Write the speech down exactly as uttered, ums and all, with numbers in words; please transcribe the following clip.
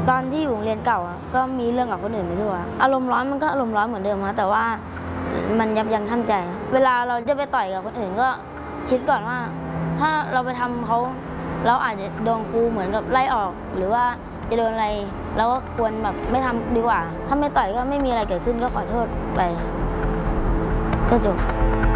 ตอนที่อยู่โรงเรียนเก่าก็มีเรื่องกับคนอื่นไปทั่วอารมณ์ร้อนมันก็อารมณ์ร้อนเหมือนเดิมครับแต่ว่ามันยับยั้งชั่งใจเวลาเราจะไปต่อยกับคนอื่นก็คิดก่อนว่าถ้าเราไปทำเขาเราอาจจะโดนครูเหมือนกับไล่ออกหรือว่าจะโดนอะไรเราก็ควรแบบไม่ทำดีกว่าถ้าไม่ต่อยก็ไม่มีอะไรเกิดขึ้นก็ขอโทษไปก็จบ